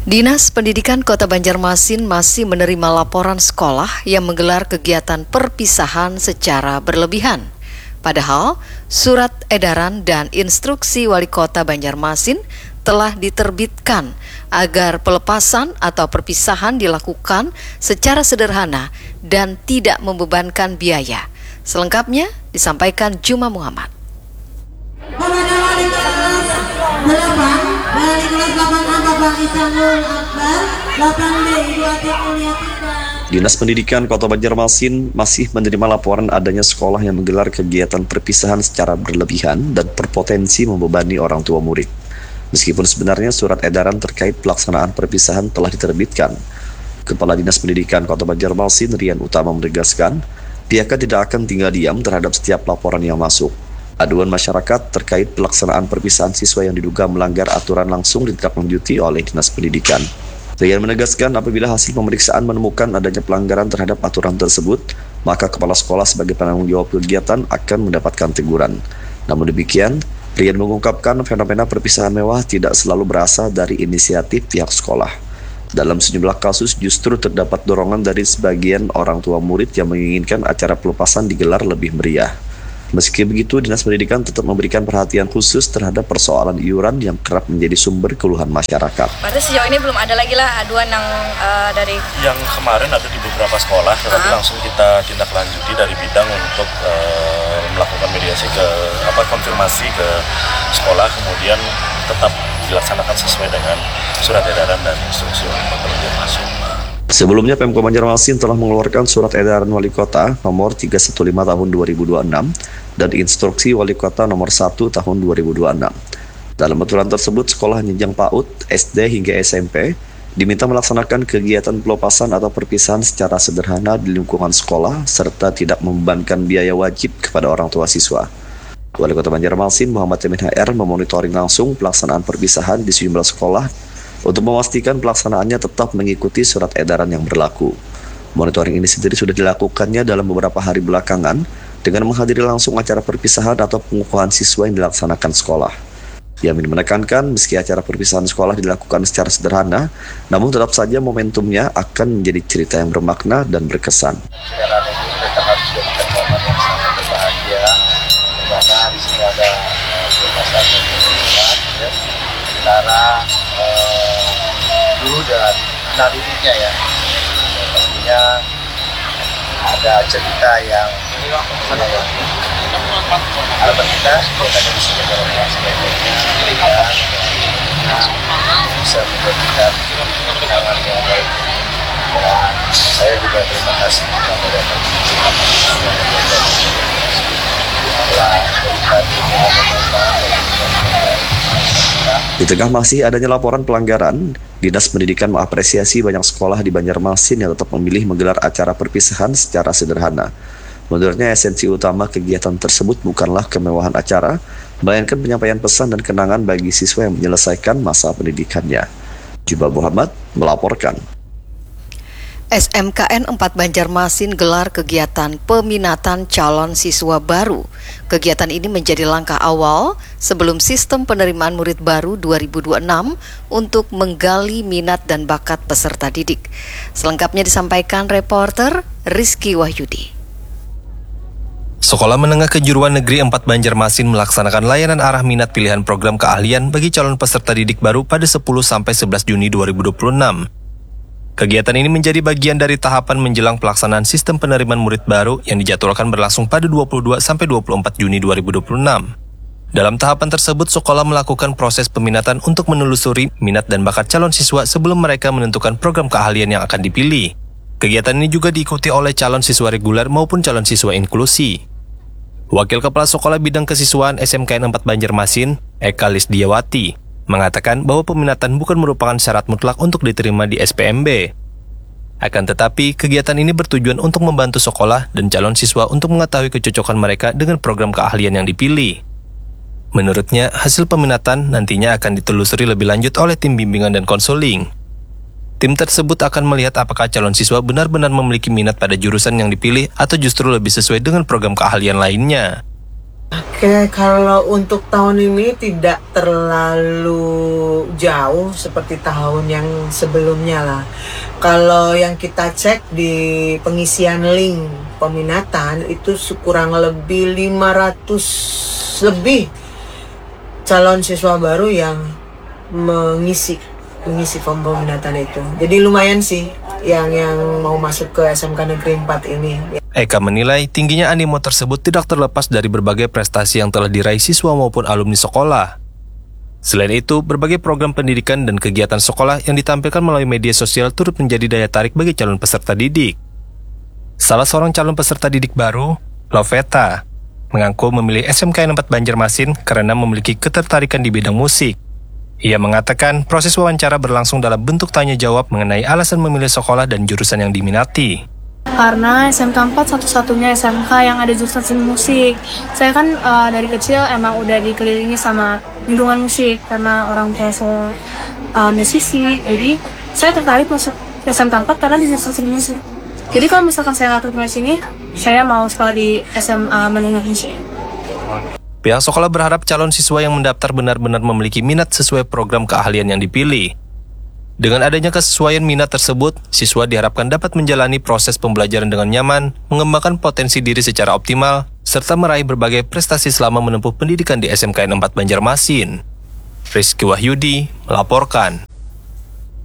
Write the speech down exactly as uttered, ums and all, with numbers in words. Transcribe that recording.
Dinas Pendidikan Kota Banjarmasin masih menerima laporan sekolah yang menggelar kegiatan perpisahan secara berlebihan. Padahal, surat edaran dan instruksi Wali Kota Banjarmasin telah diterbitkan agar pelepasan atau perpisahan dilakukan secara sederhana dan tidak membebankan biaya. Selengkapnya disampaikan Juma Muhammad. Dinas Pendidikan Kota Banjarmasin masih menerima laporan adanya sekolah yang menggelar kegiatan perpisahan secara berlebihan dan berpotensi membebani orang tua murid. Meskipun sebenarnya surat edaran terkait pelaksanaan perpisahan telah diterbitkan, Kepala Dinas Pendidikan Kota Banjarmasin Rian Utama menegaskan, pihaknya tidak akan tinggal diam terhadap setiap laporan yang masuk. Aduan masyarakat terkait pelaksanaan perpisahan siswa yang diduga melanggar aturan langsung ditindaklanjuti oleh Dinas Pendidikan. Rian menegaskan apabila hasil pemeriksaan menemukan adanya pelanggaran terhadap aturan tersebut, maka kepala sekolah sebagai penanggung jawab kegiatan akan mendapatkan teguran. Namun demikian, Rian mengungkapkan fenomena perpisahan mewah tidak selalu berasal dari inisiatif pihak sekolah. Dalam sejumlah kasus justru terdapat dorongan dari sebagian orang tua murid yang menginginkan acara pelepasan digelar lebih meriah. Meski begitu, Dinas Pendidikan tetap memberikan perhatian khusus terhadap persoalan iuran yang kerap menjadi sumber keluhan masyarakat. Berarti sejauh ini belum ada lagi lah aduan yang uh, dari... Yang kemarin ada di beberapa sekolah, tetapi uh-huh. langsung kita tindak lanjuti dari bidang untuk uh, melakukan mediasi ke apa konfirmasi ke sekolah, kemudian tetap dilaksanakan sesuai dengan surat edaran dan instruksi Wali Kota Banjarmasin. Sebelumnya, Pemko Banjarmasin telah mengeluarkan surat edaran Wali Kota nomor tiga satu lima tahun dua ribu dua puluh enam dan instruksi Wali Kota nomor satu tahun dua ribu dua puluh enam. Dalam aturan tersebut, sekolah jenjang PAUD, S D hingga S M P diminta melaksanakan kegiatan pelepasan atau perpisahan secara sederhana di lingkungan sekolah serta tidak membebankan biaya wajib kepada orang tua siswa. Wali Kota Banjarmasin Muhammad Yamin H R memonitoring langsung pelaksanaan perpisahan di sejumlah sekolah untuk memastikan pelaksanaannya tetap mengikuti surat edaran yang berlaku. Monitoring ini sendiri sudah dilakukannya dalam beberapa hari belakangan dengan menghadiri langsung acara perpisahan atau pengukuhan siswa yang dilaksanakan sekolah. Yamin menekankan meski acara perpisahan sekolah dilakukan secara sederhana, namun tetap saja momentumnya akan menjadi cerita yang bermakna dan berkesan. Sekarang ini kita harus jadikan momen yang sangat berbahagia, karena di sini ada pelepasan dan perpisahan ya, antara uh, guru dan anak didiknya ya. Dan pastinya ada cerita yang harapan kita biasanya di sini dalam aspeknya dan bisa menjadikan kenangan yang baik. Dan saya juga terima kasih kepada Di tengah masih adanya laporan pelanggaran, Dinas Pendidikan mengapresiasi banyak sekolah di Banjarmasin yang tetap memilih menggelar acara perpisahan secara sederhana. Menurutnya esensi utama kegiatan tersebut bukanlah kemewahan acara, melainkan penyampaian pesan dan kenangan bagi siswa yang menyelesaikan masa pendidikannya. Juma Muhammad melaporkan. S M K N empat Banjarmasin gelar kegiatan peminatan calon siswa baru. Kegiatan ini menjadi langkah awal sebelum sistem penerimaan murid baru dua ribu dua puluh enam untuk menggali minat dan bakat peserta didik. Selengkapnya disampaikan reporter Rizky Wahyudi. Sekolah Menengah Kejuruan Negeri empat Banjarmasin melaksanakan layanan arah minat pilihan program keahlian bagi calon peserta didik baru pada sepuluh sampai sebelas Juni dua ribu dua puluh enam. Kegiatan ini menjadi bagian dari tahapan menjelang pelaksanaan sistem penerimaan murid baru yang dijadwalkan berlangsung pada dua puluh dua sampai dua puluh empat Juni dua ribu dua puluh enam. Dalam tahapan tersebut, sekolah melakukan proses peminatan untuk menelusuri minat dan bakat calon siswa sebelum mereka menentukan program keahlian yang akan dipilih. Kegiatan ini juga diikuti oleh calon siswa reguler maupun calon siswa inklusi. Wakil Kepala Sekolah Bidang Kesiswaan S M K N empat Banjarmasin, Eka Lisdiawati, mengatakan bahwa peminatan bukan merupakan syarat mutlak untuk diterima di S P M B. Akan tetapi, kegiatan ini bertujuan untuk membantu sekolah dan calon siswa untuk mengetahui kecocokan mereka dengan program keahlian yang dipilih. Menurutnya, hasil peminatan nantinya akan ditelusuri lebih lanjut oleh tim bimbingan dan konseling. Tim tersebut akan melihat apakah calon siswa benar-benar memiliki minat pada jurusan yang dipilih atau justru lebih sesuai dengan program keahlian lainnya. Oke, kalau untuk tahun ini tidak terlalu jauh seperti tahun yang sebelumnya lah. Kalau yang kita cek di pengisian link peminatan itu kurang lebih lima ratus lebih calon siswa baru yang mengisi mengisi form peminatan itu. Jadi lumayan sih yang yang mau masuk ke S M K Negeri empat ini. Eka menilai tingginya animo tersebut tidak terlepas dari berbagai prestasi yang telah diraih siswa maupun alumni sekolah. Selain itu, berbagai program pendidikan dan kegiatan sekolah yang ditampilkan melalui media sosial turut menjadi daya tarik bagi calon peserta didik. Salah seorang calon peserta didik baru, Loveta, mengaku memilih S M K N empat Banjarmasin karena memiliki ketertarikan di bidang musik. Ia mengatakan proses wawancara berlangsung dalam bentuk tanya jawab mengenai alasan memilih sekolah dan jurusan yang diminati. Karena S M K empat satu-satunya S M K yang ada jurusan seni musik. Saya kan uh, dari kecil emang udah dikelilingi sama lingkungan musik karena orang tua saya uh, musisi. Jadi saya tertarik masuk S M K empat karena di jurusan seni musik. Jadi kalau misalkan saya nggak keterima sini, saya mau sekolah di S M A Menengah Musik. Pihak sekolah berharap calon siswa yang mendaftar benar-benar memiliki minat sesuai program keahlian yang dipilih. Dengan adanya kesesuaian minat tersebut, siswa diharapkan dapat menjalani proses pembelajaran dengan nyaman, mengembangkan potensi diri secara optimal, serta meraih berbagai prestasi selama menempuh pendidikan di S M K N empat Banjarmasin. Rizky Wahyudi melaporkan.